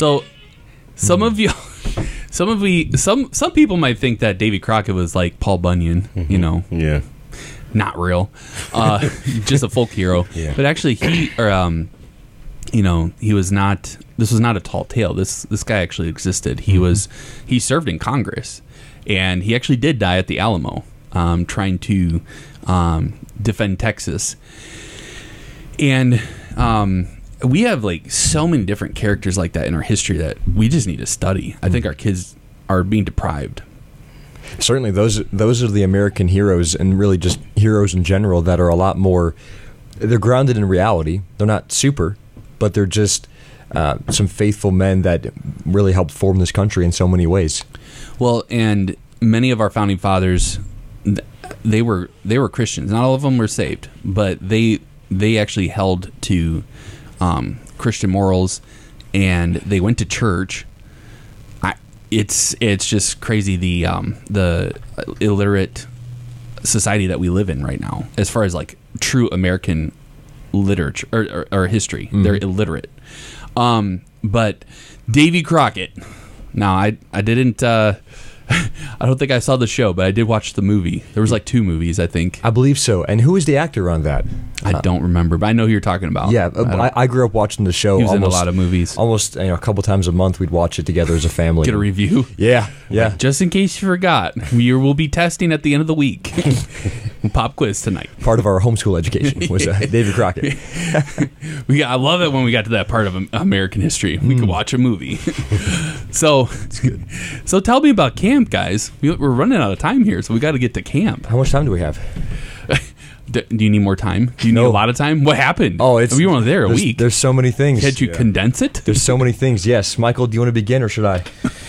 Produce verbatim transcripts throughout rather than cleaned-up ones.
So, some mm. of you, some of we, some some people might think that Davy Crockett was like Paul Bunyan. Mm-hmm. You know, yeah, not real, uh, just a folk hero. Yeah. But actually, he, or um, you know, he was not. This was not a tall tale. This this guy actually existed. He mm-hmm. was he served in Congress, and he actually did die at the Alamo, um, trying to um, defend Texas. And um, we have like so many different characters like that in our history that we just need to study. I think our kids are being deprived. Certainly, those those are the American heroes, and really just heroes in general that are a lot more. They're grounded in reality. They're not super, but they're just uh, some faithful men that really helped form this country in so many ways. Well, and many of our founding fathers, they were they were Christians. Not all of them were saved, but they. They actually held to um, Christian morals, and they went to church. I, it's it's just crazy the um, the illiterate society that we live in right now, as far as like true American literature or, or, or history. Mm-hmm. They're illiterate. Um, but Davy Crockett. Now I I didn't. Uh, I don't think I saw the show, but I did watch the movie. There was like two movies, I think. I believe so. And who was the actor on that? I don't remember, but I know who you're talking about. Yeah, I, I, I grew up watching the show. He was almost, in a lot of movies. Almost you know, a couple times a month, we'd watch it together as a family. Get a review. Yeah, yeah. Just in case you forgot, we will be testing at the end of the week. Pop quiz tonight. Part of our homeschool education was uh, David Crockett. we got, I love it when we got to that part of American history. We mm. could watch a movie. so, it's good. So tell me about camp, guys. We, we're running out of time here, so we got to get to camp. How much time do we have? Do, do you need more time? Do you no. need a lot of time? What happened? Oh, it's we were only there a there's, week. There's so many things. Can't you yeah. condense it? There's so many things. Yes, Michael, do you want to begin or should I?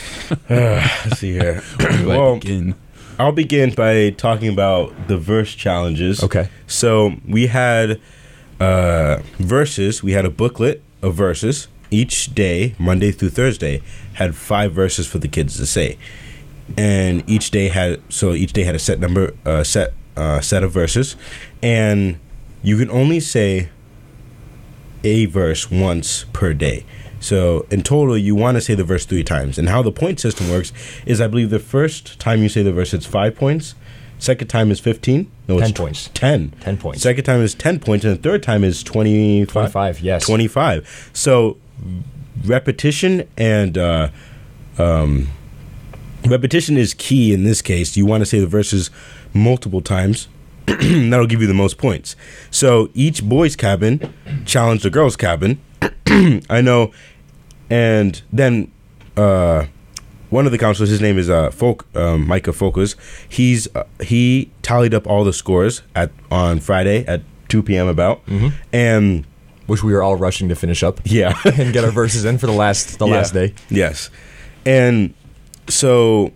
uh, let's see here. Where do well, I begin? I'll begin by talking about the verse challenges. Okay. So we had uh, verses. We had a booklet of verses. Each day, Monday through Thursday, had five verses for the kids to say, and each day had so each day had a set number, uh, set uh, set of verses, and you can only say a verse once per day. So in total, you want to say the verse three times. And how the point system works is, I believe the first time you say the verse, it's five points. Second time is fifteen. No, ten it's points. Ten. Ten points. Second time is ten points, and the third time is twenty-five. Twenty-five. Yes. Twenty-five. So repetition and uh, um, repetition is key in this case. You want to say the verses multiple times. That'll give you the most points. So each boys' cabin challenged the girls' cabin. I know. And then uh, one of the counselors, his name is uh, Folk, um, Micah Focus. He's uh, he tallied up all the scores at on Friday at two p.m. about, mm-hmm. and which we were all rushing to finish up. Yeah, and get our verses in for the last the yeah. last day. Yes, and so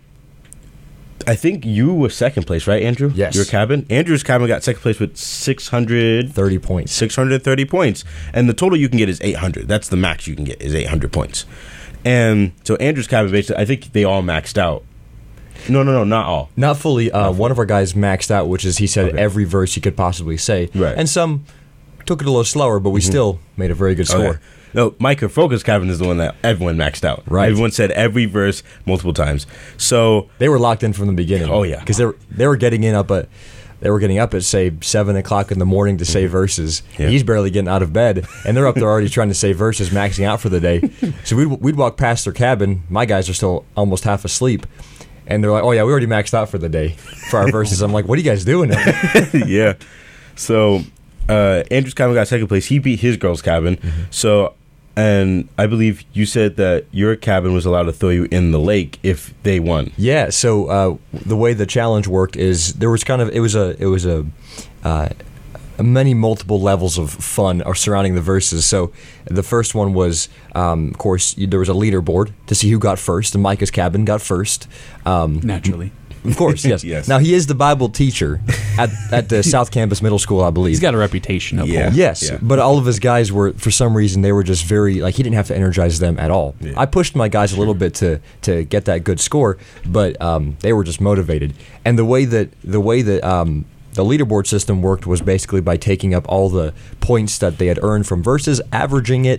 I think you were second place, right, Andrew? Yes. Your cabin. Andrew's cabin got second place with six hundred thirty points. six hundred thirty points. And the total you can get is eight hundred. That's the max you can get is eight hundred points. And so Andrew's cabin, basically, I think they all maxed out. No, no, no, not all. Not fully. Uh, not fully. One of our guys maxed out, which is he said okay. every verse he could possibly say. Right. And some took it a little slower, but we mm-hmm. still made a very good score. Okay. No, Micah Focus cabin is the one that everyone maxed out. Right. Everyone said every verse multiple times. So they were locked in from the beginning. Oh yeah, because they were they were getting in up at they were getting up at say seven o'clock in the morning to say verses. Yeah. He's barely getting out of bed, and they're up there already trying to say verses, maxing out for the day. So we'd we'd walk past their cabin. My guys are still almost half asleep, and they're like, "Oh yeah, we already maxed out for the day for our verses." I'm like, "What are you guys doing?" Yeah. So uh, Andrew's cabin got second place. He beat his girls' cabin. Mm-hmm. So. And I believe you said that your cabin was allowed to throw you in the lake if they won. Yeah. So uh, the way the challenge worked is there was kind of it was a it was a uh, many multiple levels of fun are surrounding the verses. So the first one was, um, of course, there was a leaderboard to see who got first, and Micah's cabin got first. Um, Naturally. Of course, yes. Yes. Now, he is the Bible teacher at, at the South Campus Middle School, I believe. He's got a reputation of yeah. Yes, yeah. But all of his guys were, for some reason, they were just very, like, he didn't have to energize them at all. Yeah. I pushed my guys a little bit to, to get that good score, but um, they were just motivated. And the way that, the way that um, the leaderboard system worked was basically by taking up all the points that they had earned from verses, averaging it,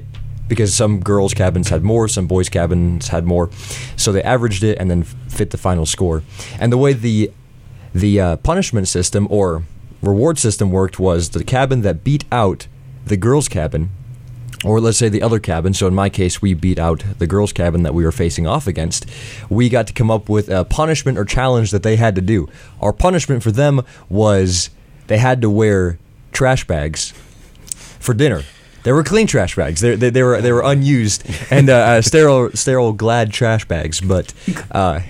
because some girls' cabins had more, some boys' cabins had more. So they averaged it and then fit the final score. And the way the the uh, punishment system or reward system worked was the cabin that beat out the girls' cabin, or let's say the other cabin. So in my case, we beat out the girls' cabin that we were facing off against. We got to come up with a punishment or challenge that they had to do. Our punishment for them was they had to wear trash bags for dinner. They were clean trash bags. They, they, they were they were unused and uh, uh, sterile sterile Glad trash bags, but uh,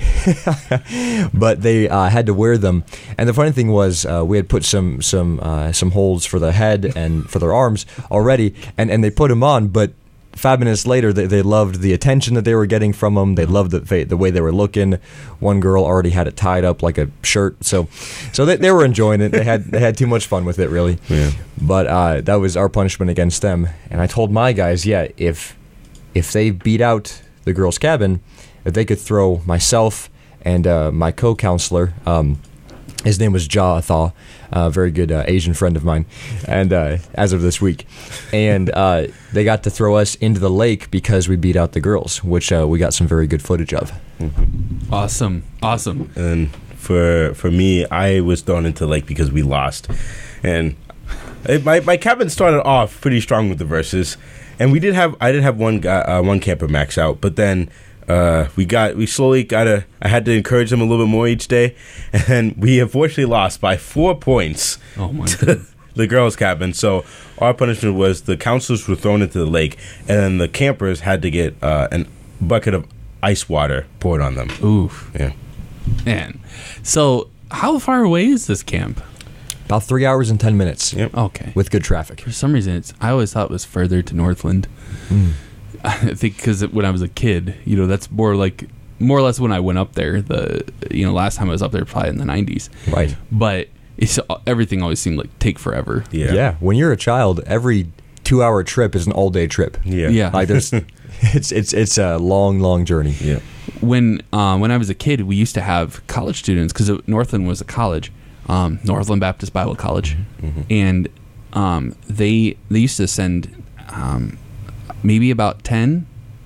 but they uh, had to wear them. And the funny thing was, uh, we had put some some uh, some holds for the head and for their arms already, and, and they put them on. But five minutes later, they, they loved the attention that they were getting from them. They loved the the way they were looking. One girl already had it tied up like a shirt, so so they, they were enjoying it. They had they had too much fun with it, really. Yeah. But uh, that was our punishment against them. And I told my guys, yeah, if if they beat out the girls' cabin, if they could throw myself and uh, my co-counselor, um, his name was Ja Athaw, a very good uh, Asian friend of mine, and uh, as of this week, and uh, they got to throw us into the lake because we beat out the girls, which uh, we got some very good footage of. Mm-hmm. Awesome, awesome. And for for me, I was thrown into the lake because we lost, and it, my my cabin started off pretty strong with the verses, and we did have I did have one guy uh, one camper max out, but then. Uh, we got we slowly got to I had to encourage them a little bit more each day, and we unfortunately lost by four points Oh my to God. the girls' cabin. So our punishment was the counselors were thrown into the lake, and then the campers had to get uh, an bucket of ice water poured on them. Oof. Yeah. Man. So how far away is this camp? About three hours and ten minutes Yep. Okay. with good traffic. For some reason, it's I always thought it was further to Northland. Mm. I think because when I was a kid, you know, that's more like more or less when I went up there. The you know last time I was up there probably in the nineties, Right. but it's everything always seemed like take forever. Yeah. Yeah. When you're a child, every two-hour trip is an all-day trip. Yeah. Yeah. Like there's, it's it's it's a long, long journey. Yeah. When uh, when I was a kid, we used to have college students because Northland was a college, um, Northland Baptist Bible College, Mm-hmm. and um, they they used to send um, maybe about ten,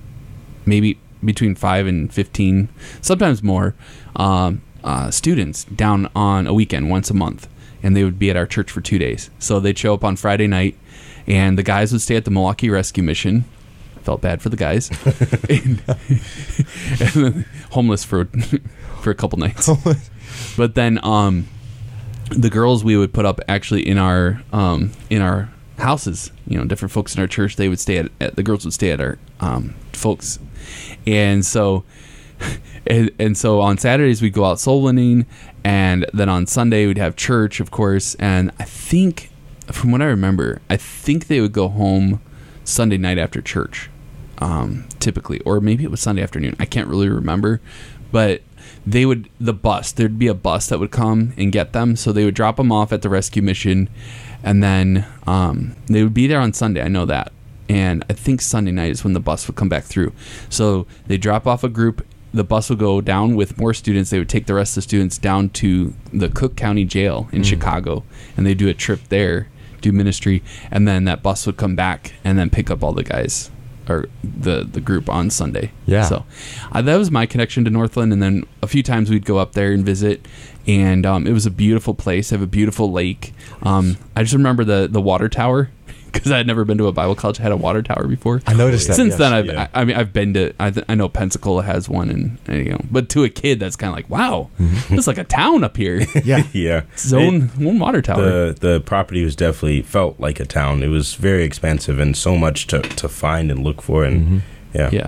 maybe between five and fifteen, sometimes more, um, uh, students down on a weekend once a month, and they would be at our church for two days. So they'd show up on Friday night, and the guys would stay at the Milwaukee Rescue Mission. Felt bad for the guys, and, and then homeless for for a couple nights. But then um, the girls we would put up actually in our um, in our houses. You know, different folks in our church. They would stay at, at the girls would stay at our um, folks, and so and, and so on Saturdays we'd go out soul winning, and then on Sunday we'd have church, of course. And I think, from what I remember, I think they would go home Sunday night after church. Um, typically, or maybe it was Sunday afternoon. I can't really remember, but they would the bus. There'd be a bus that would come and get them, so they would drop them off at the rescue mission, and then um, they would be there on Sunday. I know that, and I think Sunday night is when the bus would come back through. So they drop off a group. The bus would go down with more students. They would take the rest of the students down to the Cook County Jail in mm. Chicago, and they do a trip there, do ministry, and then that bus would come back and then pick up all the guys. Or the the group on Sunday. Yeah. So uh, that was my connection to Northland, and then a few times we'd go up there and visit, and um, it was a beautiful place. They have a beautiful lake. Um, I just remember the the water tower because I had never been to a Bible college that had a water tower before. I noticed that. Since yes. then, I've Yeah. I, I mean I've been to I, th- I know Pensacola has one, and, and you know, but to a kid that's kind of like wow, Mm-hmm. it's like a town up here. Yeah. Yeah. It's own It- one water tower. the the property was definitely felt like a town. It was very expansive and so much to, to find and look for, and Mm-hmm. yeah. Yeah.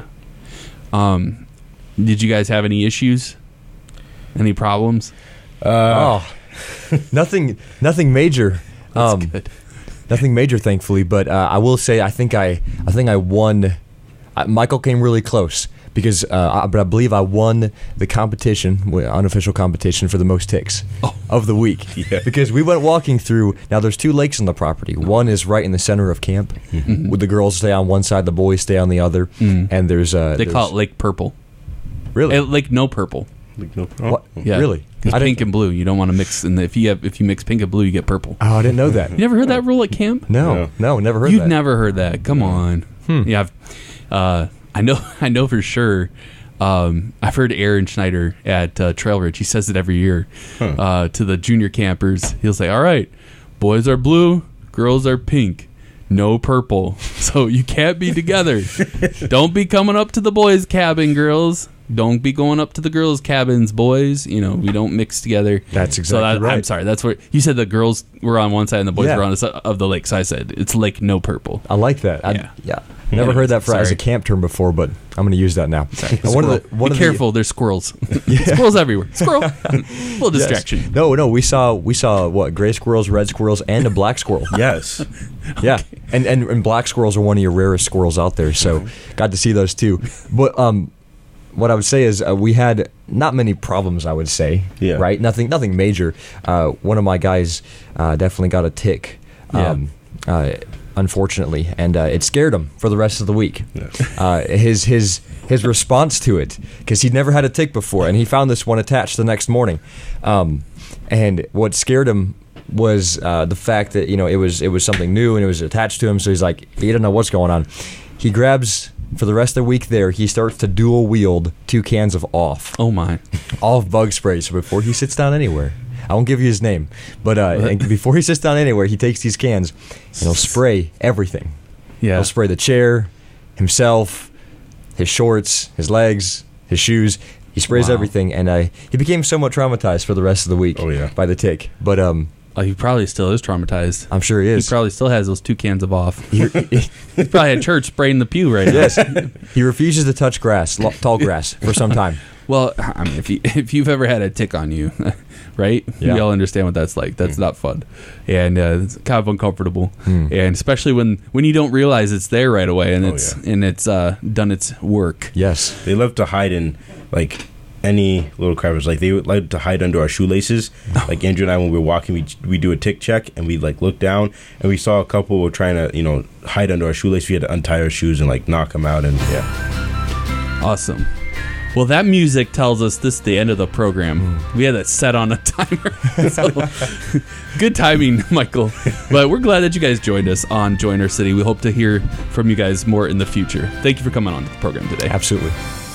Um, did you guys have any issues? Any problems? Uh, Oh, nothing, nothing major. That's Um, good. Nothing major, thankfully. But uh, I will say, I think I, I think I won. Uh, Michael came really close because, uh, I, but I believe I won the competition, w- unofficial competition for the most ticks Oh. of the week. Yeah. Because we went walking through. Now there's two lakes on the property. One is right in the center of camp, Mhm. with the girls stay on one side, the boys stay on the other, Mm. and there's uh, They there's, call it Lake Purple. really. Eh, Lake No Purple. Like, no, oh, What? Yeah, Really? Because I didn't- pink and blue, you don't want to mix. And if you have, if you mix pink and blue, you get purple. Oh, I didn't know that. You never heard that rule at camp? No, No. no, never heard You've that. never heard that? Come on. Hmm. Yeah, I've, uh, I know. I know for sure. Um, I've heard Aaron Schneider at uh, Trail Ridge. He says it every year Huh. uh, to the junior campers. He'll say, "All right, boys are blue, girls are pink, no purple. So you can't be together. Don't be coming up to the boys' cabin, girls. Don't be going up to the girls' cabins, boys. You know, we don't mix together." That's So exactly that, I'm right. sorry. That's where you said the girls were on one side and the boys Yeah. were on the side of the lake. So I said it's lake, no purple. I like that. I, Yeah. yeah. Never heard that for, as a Sorry. camp term before, but I'm going to use that now. Sorry, Uh, one of the, squirrel. one Be of careful, there's squirrels. Squirrels everywhere. Squirrel. Little The, yes. distraction. No, no, we saw we saw what gray squirrels, red squirrels, and a black squirrel. Yes. Yeah, and, and and black squirrels are one of your rarest squirrels out there, so got to see those too. But um, what I would say is uh, we had not many problems. I would say, Yeah. right? Nothing, nothing major. Uh, one of my guys uh, definitely got a tick. Um, uh, unfortunately, and uh, it scared him for the rest of the week. Yes. Uh, his his his response to it, because he'd never had a tick before, and he found this one attached the next morning. Um, and what scared him was uh, the fact that you know it was it was something new and it was attached to him. So he's like, he didn't know what's going on. He grabs for the rest of the week there. He starts to dual wield two cans of off, Oh my. off bug spray. So before he sits down anywhere. I won't give you his name, but uh, and before he sits down anywhere, he takes these cans and he'll spray everything. Yeah. He'll spray the chair, himself, his shorts, his legs, his shoes. He sprays Wow. everything, and uh, he became somewhat traumatized for the rest of the week Oh, yeah. by the tick. But um, Oh, he probably still is traumatized. I'm sure he He is. probably still has those two cans of off. He, he, He's probably at church spraying the pew right now. yes, he refuses to touch grass, lo- tall grass, for some time. Well, I mean, if you if you've ever had a tick on you, right? Yeah. We all understand what that's like. That's not fun, and uh, it's kind of uncomfortable, Hmm. and especially when, when you don't realize it's there right away, and Oh, it's yeah. and it's uh, done its work. Yes. They love to hide in, like, any little crevice. Like, they would like to hide under our shoelaces. Like, Andrew and I, when we were walking, we we do a tick check, and we, like, look down, and we saw a couple were trying to, you know, hide under our shoelace. We had to untie our shoes and, like, knock them out, and, yeah. Awesome. Well, that music tells us this is the end of the program. We had that set on a timer. So, good timing, Michael. But we're glad that you guys joined us on Join Our City. We hope to hear from you guys more in the future. Thank you for coming on to the program today. Absolutely.